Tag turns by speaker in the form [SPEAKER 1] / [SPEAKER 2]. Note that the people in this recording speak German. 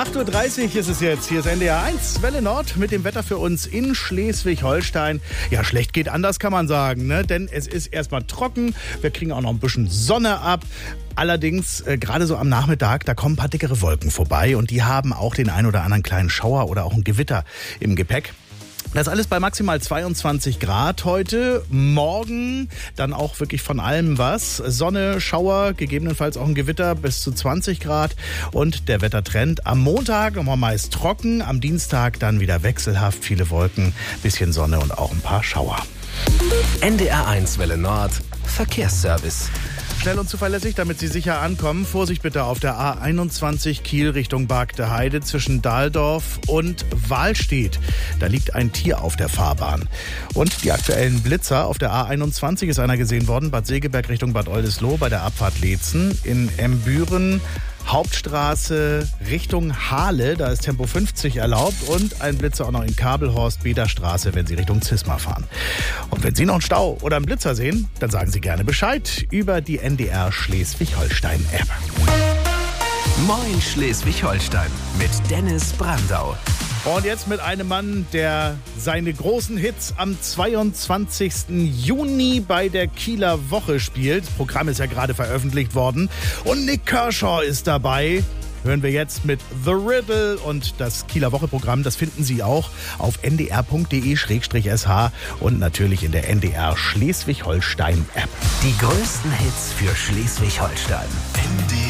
[SPEAKER 1] 8:30 Uhr ist es jetzt. Hier ist NDR 1, Welle Nord mit dem Wetter für uns in Schleswig-Holstein. Ja, schlecht geht anders, kann man sagen, ne? Denn es ist erstmal trocken. Wir kriegen auch noch ein bisschen Sonne ab. Allerdings, gerade so am Nachmittag, da kommen ein paar dickere Wolken vorbei. Und die haben auch den ein oder anderen kleinen Schauer oder auch ein Gewitter im Gepäck. Das alles bei maximal 22 Grad heute. Morgen dann auch wirklich von allem was. Sonne, Schauer, gegebenenfalls auch ein Gewitter bis zu 20 Grad. Und der Wettertrend am Montag immer meist trocken. Am Dienstag dann wieder wechselhaft, viele Wolken, bisschen Sonne und auch ein paar Schauer.
[SPEAKER 2] NDR 1 Welle Nord Verkehrsservice.
[SPEAKER 1] Schnell und zuverlässig, damit Sie sicher ankommen. Vorsicht bitte auf der A21 Kiel Richtung Bargte Heide zwischen Dahldorf und Wahlstedt. Da liegt ein Tier auf der Fahrbahn. Und die aktuellen Blitzer. Auf der A21 ist einer gesehen worden. Bad Segeberg Richtung Bad Oldesloe bei der Abfahrt Leetzen. In Embüren Hauptstraße Richtung Hahle, da ist Tempo 50 erlaubt und ein Blitzer auch noch in Kabelhorst, Bederstraße, wenn Sie Richtung Zisma fahren. Und wenn Sie noch einen Stau oder einen Blitzer sehen, dann sagen Sie gerne Bescheid über die NDR Schleswig-Holstein-App.
[SPEAKER 2] Moin Schleswig-Holstein mit Dennis Brandau.
[SPEAKER 1] Und jetzt mit einem Mann, der seine großen Hits am 22. Juni bei der Kieler Woche spielt. Das Programm ist ja gerade veröffentlicht worden. Und Nik Kershaw ist dabei. Hören wir jetzt mit The Riddle und das Kieler Woche-Programm, das finden Sie auch auf ndr.de/sh und natürlich in der NDR Schleswig-Holstein-App.
[SPEAKER 2] Die größten Hits für Schleswig-Holstein.